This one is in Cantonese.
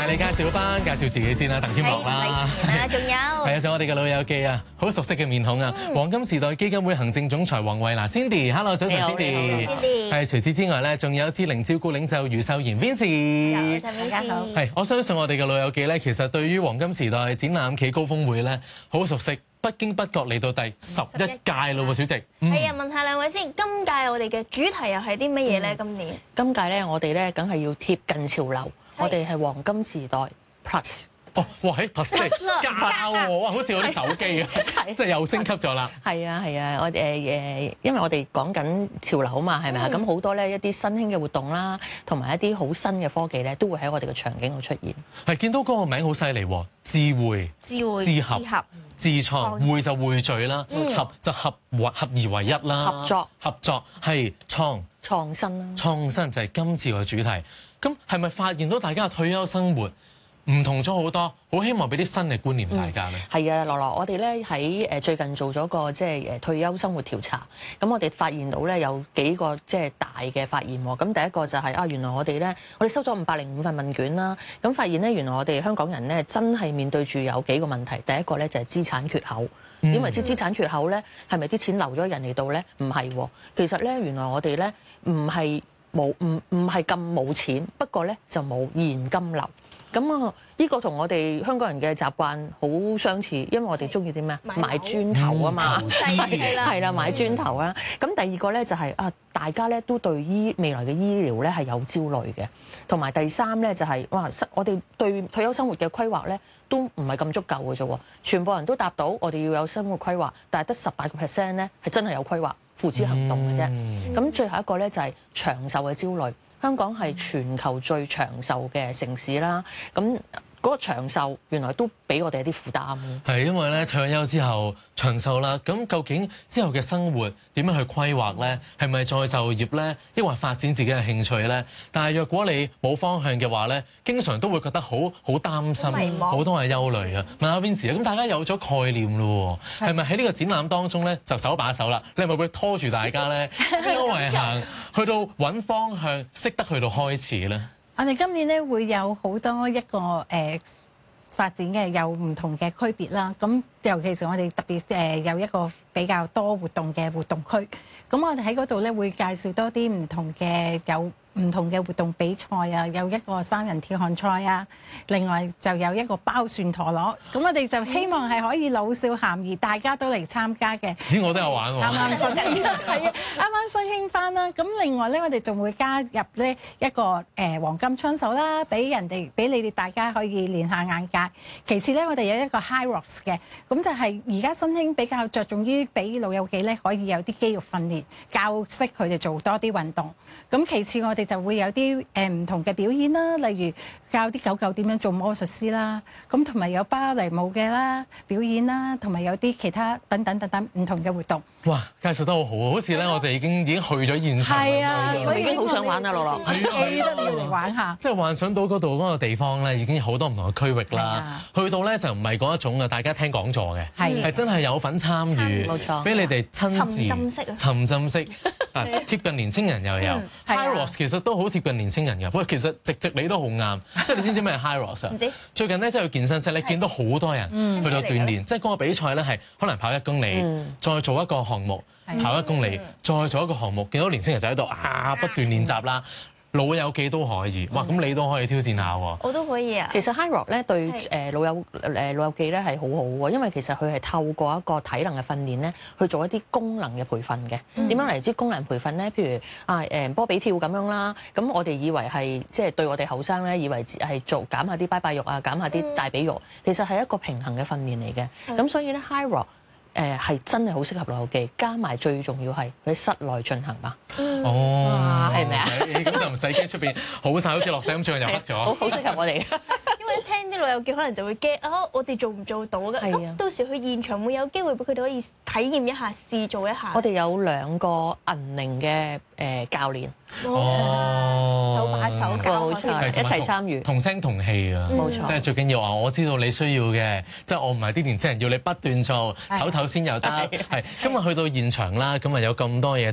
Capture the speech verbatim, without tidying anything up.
你介紹翻，介紹自己先啦，鄧天樂啦， 係啊，仲有係啊，仲有我哋嘅老友記啊，好熟悉嘅面孔啊，黃金時代基金會行政總裁黃慧娜 Cindy，Hello， 早晨 Cindy， 係除此之外咧，仲有智齡照顧領袖余秀妍 Vincent， 大家好。 係，我相信我哋嘅老友記咧，其實對於黃金時代展覽暨高峰會咧，好熟悉。不經不覺嚟到第十一屆咯喎，小姐。 係啊，問下兩位先，今屆我哋嘅主題又係啲乜嘢咧？今年今屆咧，我哋咧梗係要貼近潮流，我哋係黃金時代 Plus。 哦，哇，喺 Plus 加喎，哇，好似我啲手機啊，即係又升級咗啦。 係啊係啊，我哋誒誒，因為我哋講緊潮流啊嘛，係咪啊？咁好多咧一啲新興嘅活動啦，同埋一啲好新嘅科技咧，都會喺我哋嘅場景度出現。 係見到嗰個名好犀利喎，智匯、 智匯、 智合、自創，匯就匯聚啦，合就合合而為一啦。 合作合作係創創新啦， 創新就係今次個主題。咁係咪發現到大家嘅退休生活唔同咗好多，好希望俾啲新嘅觀念大家咧。 係啊，樂樂，我哋咧喺誒最近做咗個即係誒退休生活調查，咁我哋發現到咧有幾個即係大嘅發現喎。咁第一個就係啊，原來我哋咧，我哋收咗五百零五份問卷啦，咁發現咧原來我哋香港人咧真係面對住有幾個問題。第一個咧就係資產缺口，點為之資產缺口咧？係咪啲錢流咗人嚟到咧？唔係喎，其實咧原來我哋咧唔係冇唔唔係咁冇錢，不過咧就冇現金流。咁啊，呢個同我哋香港人嘅習慣好相似，因為我哋中意啲咩？買磚頭啊嘛，係啦，係啦，買磚頭啊。咁第二個咧就係啊，大家咧都對醫未來嘅醫療咧係有焦慮嘅，同埋第三咧就係哇，我哋對退休生活嘅規劃咧都唔係咁足夠嘅啫喎。全部人都答到我哋要有生活規劃，但係得十八個 percent 咧係真係有規劃付之行動嘅啫。咁、嗯、最後一個咧就係長壽嘅焦慮。香港係全球最長壽嘅城市啦，咁嗰個長壽原來都俾我哋一啲負擔。 係因為咧退休之後長壽啦，咁究竟之後嘅生活點樣去規劃咧？係咪再就業咧，抑或發展自己嘅興趣咧？但係若果你冇方向嘅話咧，經常都會覺得好好擔心，好多係憂慮啊。問下 Vincent 咁大家有咗概念咯喎，係咪喺呢個展覽當中咧就手把手啦？你係咪會拖住大家咧，周圍行去到揾方向，識得去到開始咧？ 我哋今年咧會有好多一個誒、呃、發展嘅有唔同嘅區別啦。咁尤其是我哋特別誒有一個比較多活動嘅活動區。咁我哋喺嗰度咧會介紹多啲唔同嘅有唔同嘅活動比賽啊，有一個三人跳漢賽啊，另外就有一個包蒜陀螺。咁我哋就希望係可以老少咸宜，大家都嚟參加嘅。 咦，我都有玩喎。啱啱新興，係啊，啱啱新興翻啦。咁另外咧，我哋仲會加入呢一個誒、呃、黃金槍手啦，俾人哋俾你哋大家可以練下眼界。其次咧，我哋有一個 High Rocks 嘅，咁就係而家新興比較着重於俾老友記咧可以有啲肌肉訓練，教識佢哋做多啲運動。咁其次我哋就會有啲誒唔同嘅表演啦，例如教啲狗狗點樣做魔術師啦，咁同埋有芭蕾舞嘅啦表演啦，同埋有啲其他等等等等唔同嘅活動。 哇，介紹得好好，好似咧我哋已經已經去咗現場。 係啊， 所以已經好想玩啦，樂樂。 記得要嚟玩下。 即係幻想到嗰度嗰個地方咧，已經有好多唔同嘅區域啦。去到咧就唔係嗰一種啊，大家聽講座嘅，係真係有份參與， 冇錯， 俾你哋親自沉浸式啊， 沉浸式啊，貼近年青人又有。High Rocks 其實都好貼近年青人嘅，不過其實直直你都好啱，即係你知唔知咩係 High Rocks 啊？唔知。最近咧即係去健身室咧，見到好多人去到鍛鍊，即係嗰個比賽咧係可能跑一公里，再做一個項目，跑一公里，再做一個項目，見到年青人就喺度啊不斷練習啦。老友記都可以，哇！咁你都可以挑戰下喎。 我都可以啊。 其實 High Rock 咧對誒老友誒老友記咧係好好喎，因為其實佢係透過一個體能嘅訓練咧，去做一啲功能嘅培訓嘅。點、嗯、樣嚟之功能培訓咧？譬如啊誒波比跳咁樣啦，咁我哋以為係即係對我哋後生咧，以為係做減下啲拜拜肉啊，減下啲大髀肉，其實係一個平衡嘅訓練嚟嘅。咁、嗯、所以咧 High Rock 誒係真係好適合老友記，加埋最重要係喺室內進行嘛。 哦， 係咪啊？ 咁就唔使驚出邊好曬，好似落井咁唱又黑咗。 好好適合我哋。 因為聽啲老友記可能就會驚啊，我哋做唔做到嘅？咁到時去現場會有機會俾佢哋可以體驗一下、試做一下。 我哋有兩個銀齡嘅誒教練。 哦， 手把手教， 冇錯，一齊參與， 同聲同氣啊！ 冇錯， 即係最緊要啊！我知道你需要嘅，即係我唔係啲年青人要你不斷做，唞唞先又得。係今日去到現場啦，咁啊有咁多嘢。